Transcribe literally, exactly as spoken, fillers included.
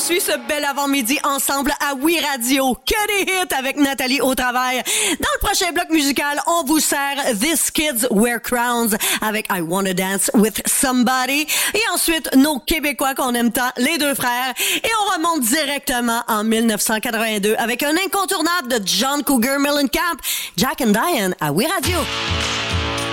poursuit ce bel avant-midi ensemble à Oui Radio. Que des hits avec Nathalie au travail. Dans le prochain bloc musical, on vous sert These Kids Wear Crowns avec I Wanna Dance With Somebody. Et ensuite, nos Québécois qu'on aime tant, les deux frères. Et on remonte directement en dix-neuf cent quatre-vingt-deux avec un incontournable de John Cougar Mellencamp, Jack and Diane à Oui Radio.